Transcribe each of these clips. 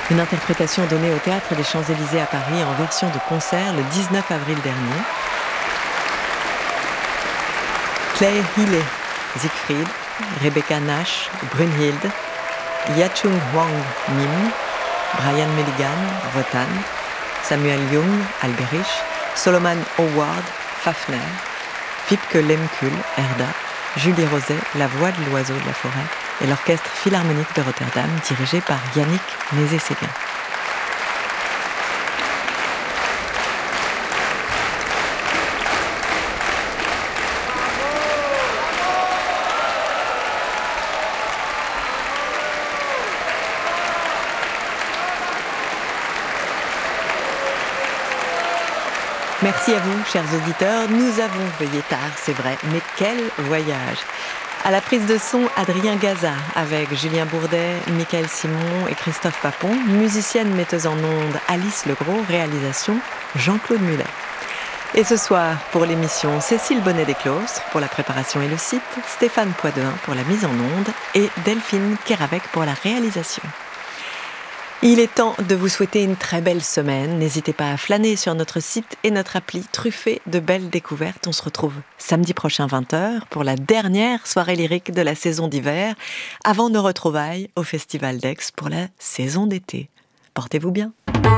Une interprétation donnée au Théâtre des Champs-Élysées à Paris en version de concert le 19 avril dernier. Claire Hille, Siegfried, Rebecca Nash, Brunhilde, Yachung Hwang Mim, Brian Milligan, Wotan, Samuel Jung, Alberich, Solomon Howard, Fafner, Wipke Lemkül, Erda, Julie Roset, La Voix de l'Oiseau de la Forêt et l'Orchestre Philharmonique de Rotterdam dirigé par Yannick Nézet-Séguin. Merci à vous, chers auditeurs. Nous avons veillé tard, c'est vrai, mais quel voyage! À la prise de son, Adrien Gaza, avec Julien Bourdet, Michael Simon et Christophe Papon, musicienne metteuse en ondes Alice Legros, réalisation Jean-Claude Mulet. Et ce soir, pour l'émission, Cécile Bonnet-Desclostres pour la préparation et le site, Stéphane Poideun pour la mise en ondes et Delphine Kéravec pour la réalisation. Il est temps de vous souhaiter une très belle semaine. N'hésitez pas à flâner sur notre site et notre appli truffée de belles découvertes. On se retrouve samedi prochain 20h pour la dernière soirée lyrique de la saison d'hiver, avant nos retrouvailles au Festival d'Aix pour la saison d'été. Portez-vous bien.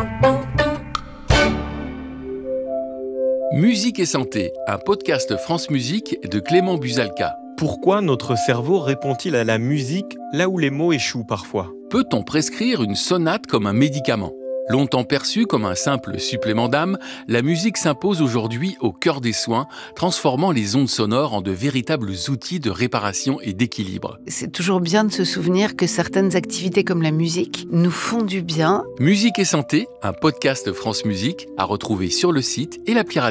Musique et santé, un podcast France Musique de Clément Busalka. Pourquoi notre cerveau répond-il à la musique là où les mots échouent parfois ? Peut-on prescrire une sonate comme un médicament ? Longtemps perçue comme un simple supplément d'âme, la musique s'impose aujourd'hui au cœur des soins, transformant les ondes sonores en de véritables outils de réparation et d'équilibre. C'est toujours bien de se souvenir que certaines activités comme la musique nous font du bien. Musique et santé, un podcast France Musique à retrouver sur le site et l'appli radio.